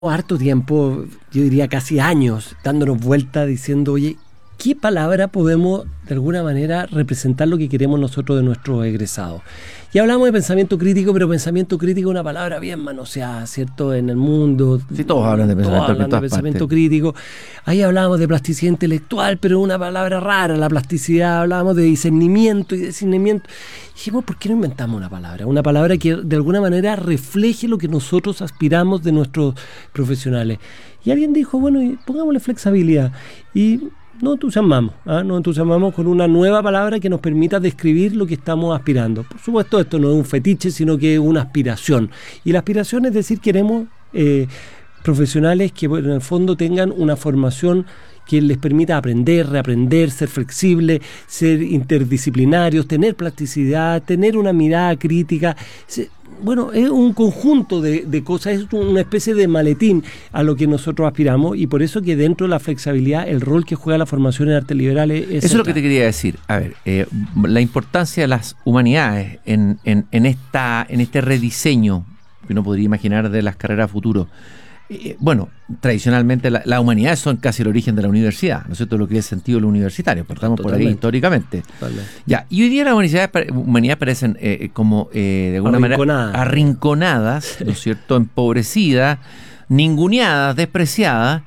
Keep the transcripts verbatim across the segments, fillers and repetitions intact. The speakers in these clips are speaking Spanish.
harto tiempo, yo diría casi años, dándonos vuelta diciendo, oye, ¿qué palabra podemos de alguna manera representar lo que queremos nosotros de nuestros egresados? Y hablamos de pensamiento crítico, pero pensamiento crítico es una palabra bien manoseada, ¿cierto? En el mundo. Sí, todos hablan de pensamiento, todos hablan de pensamiento crítico. Ahí hablábamos de plasticidad intelectual, pero es una palabra rara, la plasticidad. Hablábamos de discernimiento y discernimiento. Y dijimos, ¿por qué no inventamos una palabra? Una palabra que de alguna manera refleje lo que nosotros aspiramos de nuestros profesionales. Y alguien dijo, bueno, pongámosle flexibilidad. Y nos entusiasmamos, ¿eh? nos entusiasmamos con una nueva palabra que nos permita describir lo que estamos aspirando. Por supuesto, esto no es un fetiche, sino que es una aspiración. Y la aspiración es decir, queremos eh, profesionales que en el fondo tengan una formación que les permita aprender, reaprender, ser flexibles, ser interdisciplinarios, tener plasticidad, tener una mirada crítica. Bueno, es un conjunto de, de cosas, es una especie de maletín a lo que nosotros aspiramos, y por eso que dentro de la flexibilidad el rol que juega la formación en artes liberales es... Eso es lo que te quería decir. A ver, eh, la importancia de las humanidades en, en, en, esta, en este rediseño que uno podría imaginar de las carreras a futuro. Eh, bueno, tradicionalmente las la humanidades son casi el origen de la universidad, ¿no es cierto? Lo que es sentido de lo universitario, partamos por ahí históricamente. Totalmente. Ya, y hoy día las humanidades, humanidades parecen eh, como eh, de alguna arrinconadas. manera arrinconadas, ¿no es cierto? Empobrecidas, ninguneadas, despreciadas.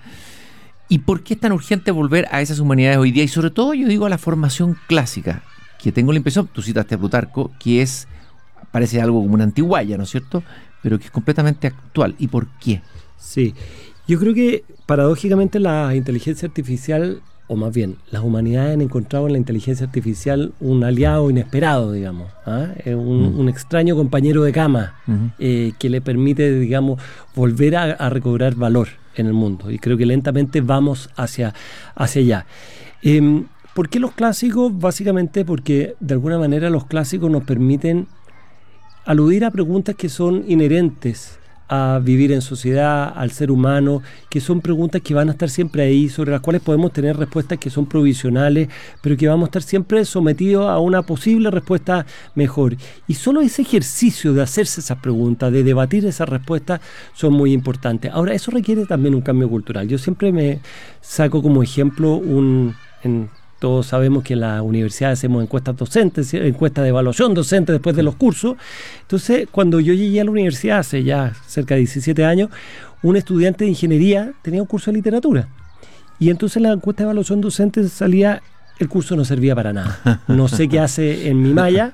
¿Y por qué es tan urgente volver a esas humanidades hoy día? Y sobre todo yo digo a la formación clásica, que tengo la impresión, tú citaste a Plutarco, que es, parece algo como una antiguaya, ¿no es cierto? Pero que es completamente actual. ¿Y por qué? Sí, yo creo que paradójicamente la inteligencia artificial, o más bien las humanidades han encontrado en la inteligencia artificial un aliado inesperado, digamos, ¿eh? un, mm. un extraño compañero de cama uh-huh. eh, que le permite, digamos, volver a, a recobrar valor en el mundo, y creo que lentamente vamos hacia, hacia allá. Eh, ¿Por qué los clásicos? Básicamente porque de alguna manera los clásicos nos permiten aludir a preguntas que son inherentes a vivir en sociedad, al ser humano, que son preguntas que van a estar siempre ahí, sobre las cuales podemos tener respuestas que son provisionales, pero que vamos a estar siempre sometidos a una posible respuesta mejor. Y solo ese ejercicio de hacerse esas preguntas, de debatir esas respuestas, son muy importantes. Ahora, eso requiere también un cambio cultural. Yo siempre me saco como ejemplo un... En, Todos sabemos que en las universidades hacemos encuestas docentes, encuestas de evaluación docente después de los cursos. Entonces, cuando yo llegué a la universidad hace ya cerca de diecisiete años, un estudiante de ingeniería tenía un curso de literatura. Y entonces en la encuesta de evaluación docente salía, el curso no servía para nada. No sé qué hace en mi malla.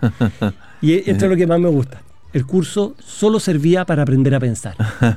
Y esto es lo que más me gusta. El curso solo servía para aprender a pensar.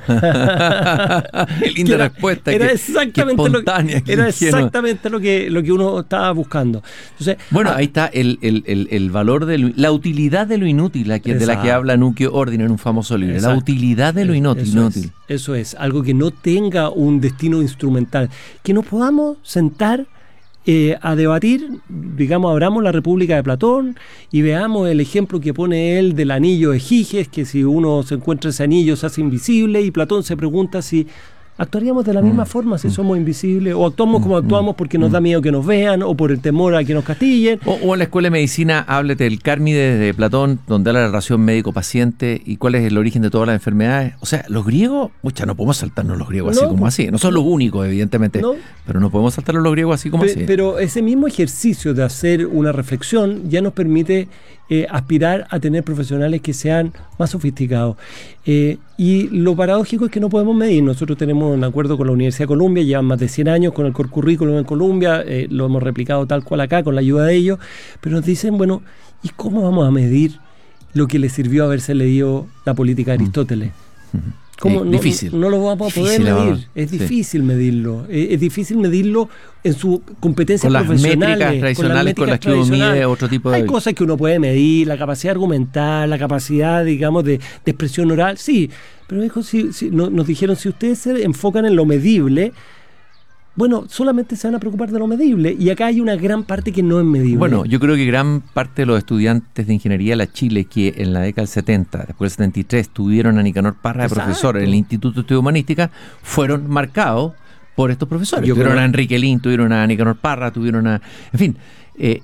Qué linda era, respuesta. Era que, exactamente, que lo, era exactamente lo, que, lo que uno estaba buscando. Entonces, bueno, ah, ahí está el, el, el, el valor de lo, la utilidad de lo inútil, la que, de la que habla Nuccio Ordine en un famoso libro. Exacto. La utilidad de lo inútil. Eso, inútil. Es, eso es, algo que no tenga un destino instrumental. Que nos podamos sentar Eh, a debatir, digamos, abramos la República de Platón y veamos el ejemplo que pone él del anillo de Giges, que si uno se encuentra ese anillo se hace invisible, y Platón se pregunta si actuaríamos de la misma mm. forma si mm. somos invisibles, o actuamos como actuamos porque nos da miedo que nos vean, o por el temor a que nos castiguen. O, o en la Escuela de Medicina, háblete del Cármides de Platón, donde habla de la relación médico-paciente y cuál es el origen de todas las enfermedades. O sea, los griegos, mucha, no podemos saltarnos los griegos no, así como así. No son los únicos, evidentemente, no, pero no podemos saltarnos los griegos así como Pe- así. Pero ese mismo ejercicio de hacer una reflexión ya nos permite eh, aspirar a tener profesionales que sean más sofisticados. Eh, y lo paradójico es que no podemos medir. Nosotros tenemos un acuerdo con la Universidad de Columbia, llevan más de cien años con el core currículum en Columbia, eh, lo hemos replicado tal cual acá con la ayuda de ellos, pero nos dicen, bueno, ¿y cómo vamos a medir lo que le sirvió haberse leído la Política de Aristóteles? Mm-hmm. ¿Cómo? Eh, no, difícil. No, no lo vamos a poder difícil, medir. Es sí. difícil medirlo. Es, es difícil medirlo en su competencia con profesional. Las métricas tradicionales con las que uno mide otro tipo de... Hay cosas que uno puede medir, la capacidad argumental, la capacidad, digamos, de, de expresión oral, sí. Pero dijo, si, si, no, nos dijeron, si ustedes se enfocan en lo medible, bueno, solamente se van a preocupar de lo medible, y acá hay una gran parte que no es medible. Bueno, yo creo que gran parte de los estudiantes de ingeniería de la Chile que en la década del setenta, después del setenta y tres, tuvieron a Nicanor Parra de profesor en el Instituto de Estudios Humanística, fueron marcados por estos profesores. Yo tuvieron creo... a Enrique Lin, tuvieron a Nicanor Parra, tuvieron a... En fin, eh,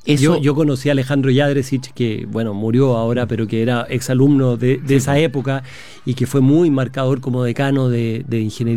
eso, yo, yo conocí a Alejandro Jadresich, que bueno, murió ahora, pero que era exalumno de, de sí, esa época y que fue muy marcador como decano de, de ingeniería